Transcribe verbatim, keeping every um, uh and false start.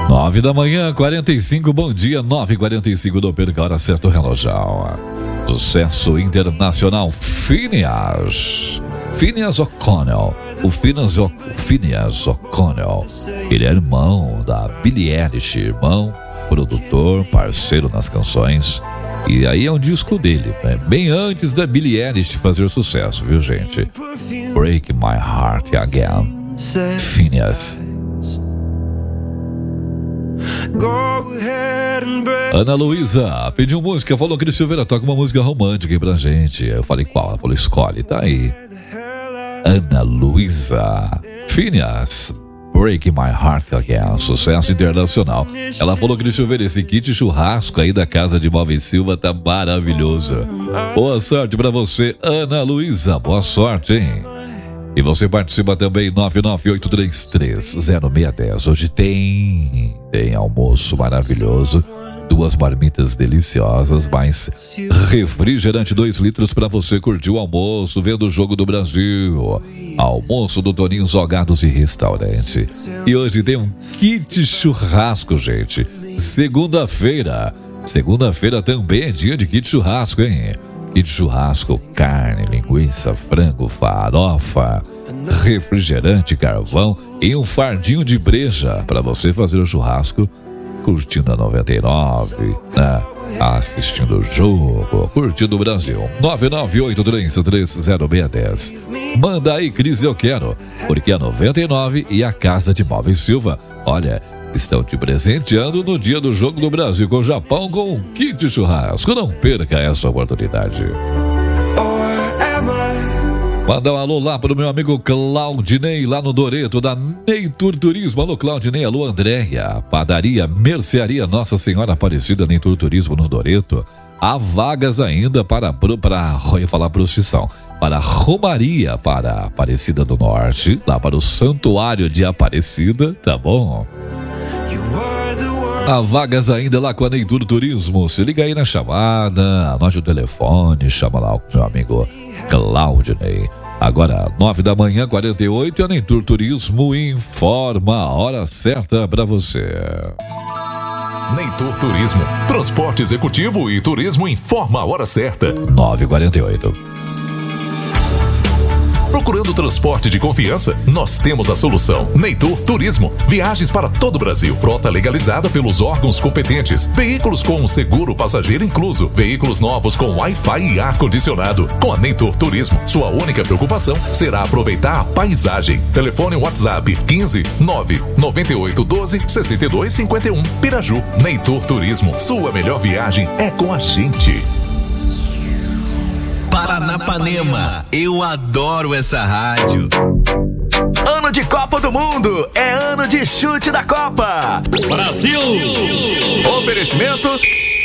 Nove da manhã, quarenta e cinco, bom dia, nove e quarenta e cinco, não perca a hora certa, o relojão. Sucesso internacional, Phineas. Phineas O'Connell. O Phineas, o... Phineas O'Connell, ele é irmão da Billie Eilish, irmão, produtor, parceiro nas canções. E aí é um disco dele, né? Bem antes da Billie Eilish fazer sucesso, viu, gente? Break My Heart Again, Phineas. Ana Luísa pediu música, falou: Cris Silveira, toca uma música romântica aí pra gente. Eu falei: qual? Ela falou: escolhe, tá aí. Ana Luísa, Phineas, Break My Heart Again, sucesso internacional. Ela falou: Cris Silveira, esse kit churrasco aí da Casa de Móveis Silva tá maravilhoso. Boa sorte pra você, Ana Luísa, boa sorte, hein? E você participa também, nove nove oito três três zero seis um zero. Hoje tem, tem almoço maravilhoso, duas marmitas deliciosas, mais refrigerante dois litros para você curtir o almoço, vendo o Jogo do Brasil. Almoço do Toninho Salgados e Restaurante. E hoje tem um kit churrasco, gente. Segunda-feira. Segunda-feira também é dia de kit churrasco, hein? Kit churrasco, carne, linguiça, frango, farofa, refrigerante, carvão e um fardinho de breja para você fazer o churrasco curtindo a noventa e nove, né? Assistindo o jogo, curtindo o Brasil. nove nove oito três três zero seis um zero. Manda aí, Cris, eu quero, porque a noventa e nove e a Casa de Móveis Silva, olha, estão te presenteando no dia do Jogo do Brasil com o Japão com um kit churrasco. Não perca essa oportunidade. Manda um alô lá pro meu amigo Claudinei, lá no Doreto, da Neitur Turismo. Alô, Claudinei, alô, Andréia. Padaria, mercearia Nossa Senhora Aparecida, Neitur Turismo no Doreto. Há vagas ainda para, para eu ia falar profissão, para Romaria, para Aparecida do Norte, lá para o Santuário de Aparecida, tá bom? Há vagas ainda lá com a Neitur Turismo. Se liga aí na chamada, anote o telefone, chama lá o meu amigo Claudinei. Agora, nove da manhã, quarenta e oito, a Neitur Turismo informa a hora certa para você. Neitur Turismo, transporte executivo e turismo informa a hora certa. nove e quarenta e oito. Procurando transporte de confiança? Nós temos a solução. Neitur Turismo. Viagens para todo o Brasil. Frota legalizada pelos órgãos competentes. Veículos com um seguro passageiro incluso. Veículos novos com Wi-Fi e ar-condicionado. Com a Neitur Turismo, sua única preocupação será aproveitar a paisagem. Telefone WhatsApp quinze nove noventa e oito doze sessenta e dois cinquenta e um. Piraju. Neitur Turismo. Sua melhor viagem é com a gente. Paranapanema, eu adoro essa rádio. Ano de Copa do Mundo, é ano de chute da Copa. Brasil! Oferecimento